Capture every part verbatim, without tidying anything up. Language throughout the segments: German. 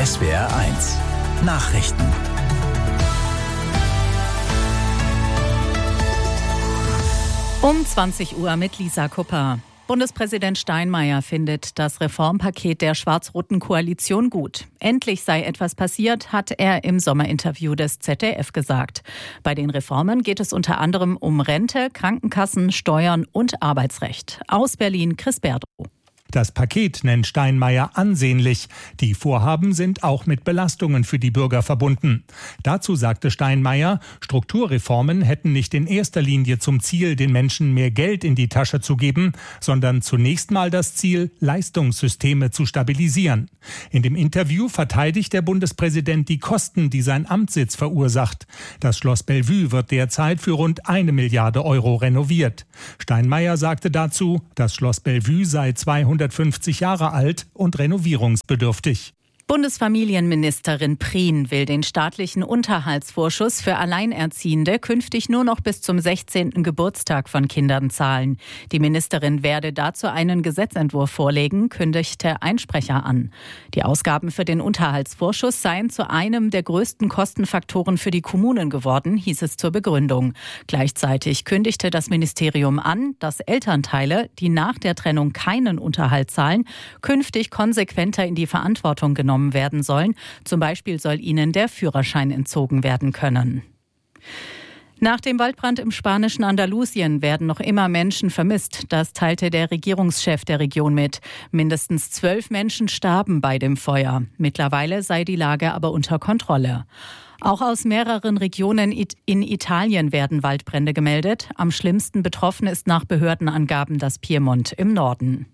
S W R eins Nachrichten. Um zwanzig Uhr mit Lisa Kupper. Bundespräsident Steinmeier findet das Reformpaket der schwarz-roten Koalition gut. Endlich sei etwas passiert, hat er im Sommerinterview des Z D F gesagt. Bei den Reformen geht es unter anderem um Rente, Krankenkassen, Steuern und Arbeitsrecht. Aus Berlin Chris Berdrow. Das Paket nennt Steinmeier ansehnlich. Die Vorhaben sind auch mit Belastungen für die Bürger verbunden. Dazu sagte Steinmeier, Strukturreformen hätten nicht in erster Linie zum Ziel, den Menschen mehr Geld in die Tasche zu geben, sondern zunächst mal das Ziel, Leistungssysteme zu stabilisieren. In dem Interview verteidigt der Bundespräsident die Kosten, die sein Amtssitz verursacht. Das Schloss Bellevue wird derzeit für rund eine Milliarde Euro renoviert. Steinmeier sagte dazu, das Schloss Bellevue sei zweihundertfünfzig Jahre alt und renovierungsbedürftig. Bundesfamilienministerin Prien will den staatlichen Unterhaltsvorschuss für Alleinerziehende künftig nur noch bis zum sechzehnten Geburtstag von Kindern zahlen. Die Ministerin werde dazu einen Gesetzentwurf vorlegen, kündigte ein Sprecher an. Die Ausgaben für den Unterhaltsvorschuss seien zu einem der größten Kostenfaktoren für die Kommunen geworden, hieß es zur Begründung. Gleichzeitig kündigte das Ministerium an, dass Elternteile, die nach der Trennung keinen Unterhalt zahlen, künftig konsequenter in die Verantwortung genommen werden sollen. Zum Beispiel soll ihnen der Führerschein entzogen werden können. Nach dem Waldbrand im spanischen Andalusien werden noch immer Menschen vermisst. Das teilte der Regierungschef der Region mit. Mindestens zwölf Menschen starben bei dem Feuer. Mittlerweile sei die Lage aber unter Kontrolle. Auch aus mehreren Regionen in Italien werden Waldbrände gemeldet. Am schlimmsten betroffen ist nach Behördenangaben das Piemont im Norden.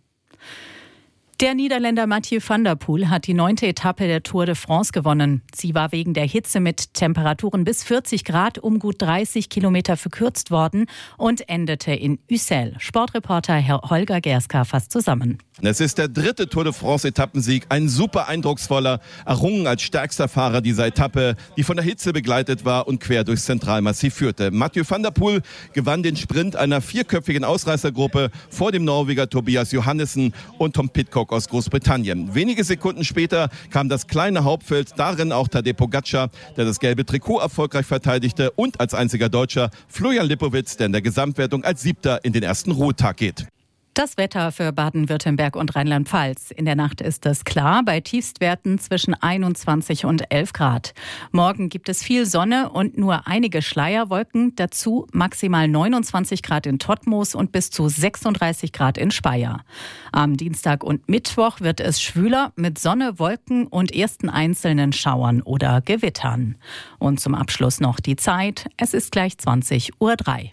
Der Niederländer Mathieu van der Poel hat die neunte Etappe der Tour de France gewonnen. Sie war wegen der Hitze mit Temperaturen bis vierzig Grad um gut dreißig Kilometer verkürzt worden und endete in Ussel. Sportreporter Herr Holger Gerska fasst zusammen. Es ist der dritte Tour de France-Etappensieg, ein super eindrucksvoller, errungen als stärkster Fahrer dieser Etappe, die von der Hitze begleitet war und quer durchs Zentralmassiv führte. Mathieu van der Poel gewann den Sprint einer vierköpfigen Ausreißergruppe vor dem Norweger Tobias Johannessen und Tom Pidcock aus Großbritannien. Wenige Sekunden später kam das kleine Hauptfeld, darin auch Tadej Pogačar, der das gelbe Trikot erfolgreich verteidigte, und als einziger Deutscher Florian Lipowitz, der in der Gesamtwertung als Siebter in den ersten Ruhetag geht. Das Wetter für Baden-Württemberg und Rheinland-Pfalz. In der Nacht ist es klar, bei Tiefstwerten zwischen einundzwanzig und elf Grad. Morgen gibt es viel Sonne und nur einige Schleierwolken. Dazu maximal neunundzwanzig Grad in Todtmoos und bis zu sechsunddreißig Grad in Speyer. Am Dienstag und Mittwoch wird es schwüler mit Sonne, Wolken und ersten einzelnen Schauern oder Gewittern. Und zum Abschluss noch die Zeit. Es ist gleich zwanzig Uhr drei.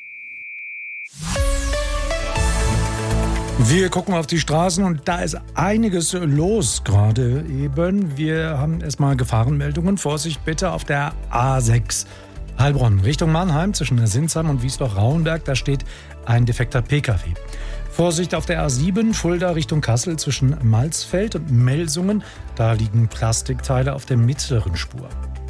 Wir gucken auf die Straßen und da ist einiges los gerade eben. Wir haben erstmal Gefahrenmeldungen. Vorsicht bitte auf der A sechs Heilbronn Richtung Mannheim zwischen Sinsheim und Wiesloch-Rauenberg. Da steht ein defekter Pkw. Vorsicht auf der A sieben Fulda Richtung Kassel zwischen Malzfeld und Melsungen. Da liegen Plastikteile auf der mittleren Spur.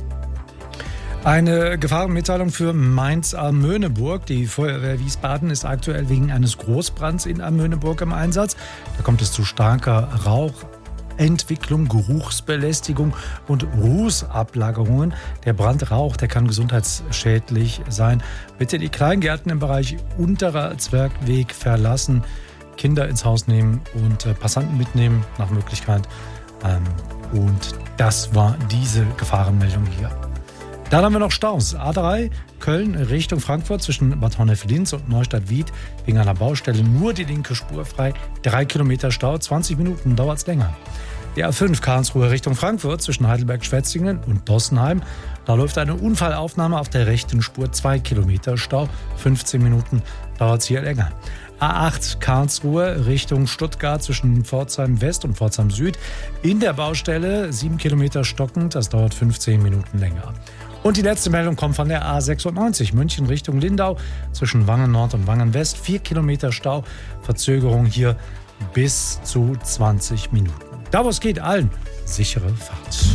Eine Gefahrenmitteilung für Mainz-Amöneburg. Die Feuerwehr Wiesbaden ist aktuell wegen eines Großbrands in Amöneburg im Einsatz. Da kommt es zu starker Rauchentwicklung, Geruchsbelästigung und Rußablagerungen. Der Brandrauch, der kann gesundheitsschädlich sein. Bitte die Kleingärten im Bereich unterer Zwergweg verlassen, Kinder ins Haus nehmen und Passanten mitnehmen nach Möglichkeit. Und das war diese Gefahrenmeldung hier. Dann haben wir noch Staus. A drei Köln Richtung Frankfurt zwischen Bad Honnef-Linz und Neustadt-Wied wegen einer Baustelle nur die linke Spur frei. Drei Kilometer Stau, zwanzig Minuten dauert es länger. Die A fünf Karlsruhe Richtung Frankfurt zwischen Heidelberg-Schwetzingen und Dossenheim. Da läuft eine Unfallaufnahme auf der rechten Spur. Zwei Kilometer Stau, fünfzehn Minuten dauert es hier länger. A acht Karlsruhe Richtung Stuttgart zwischen Pforzheim West und Pforzheim Süd. In der Baustelle sieben Kilometer stockend, das dauert fünfzehn Minuten länger. Und die letzte Meldung kommt von der A sechsundneunzig München Richtung Lindau zwischen Wangen Nord und Wangen West. Vier Kilometer Stau, Verzögerung hier bis zu zwanzig Minuten. Da wo es geht, allen sichere Fahrt.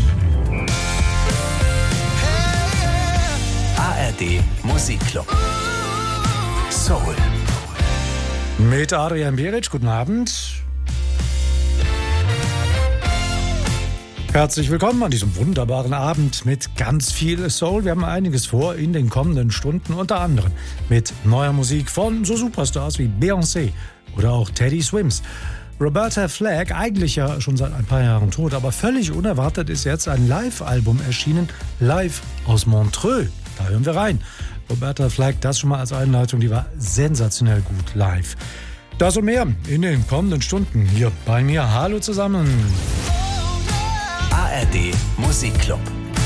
A R D Musikclub. Soul. Mit Adrian Beric, guten Abend. Herzlich willkommen an diesem wunderbaren Abend mit ganz viel Soul. Wir haben einiges vor in den kommenden Stunden, unter anderem mit neuer Musik von so Superstars wie Beyoncé oder auch Teddy Swims. Roberta Flack, eigentlich ja schon seit ein paar Jahren tot, aber völlig unerwartet ist jetzt ein Live-Album erschienen, live aus Montreux. Da hören wir rein. Roberta Flack, das schon mal als Einleitung, die war sensationell gut live. Das und mehr in den kommenden Stunden hier bei mir. Hallo zusammen. A R D Musikclub.